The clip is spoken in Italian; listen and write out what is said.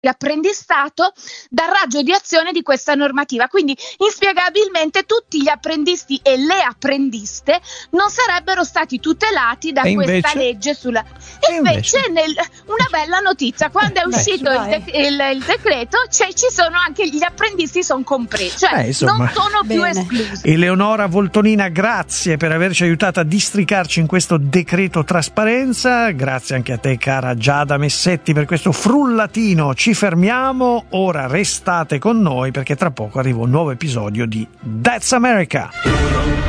apprendistato dal raggio di azione di questa normativa, quindi inspiegabilmente tutti gli apprendisti e le apprendiste non sarebbero stati tutelati da questa legge sulla... E invece una bella notizia, quando è uscito il decreto, ci sono anche gli apprendisti, sono compresi, cioè non sono più esclusi. Eleonora Voltonina, grazie per averci aiutato a districarci in questo decreto trasparenza, grazie anche a te cara Giada Messetti per questo frullatino. Ci fermiamo, ora restate con noi perché tra poco arriva un nuovo episodio di That's America.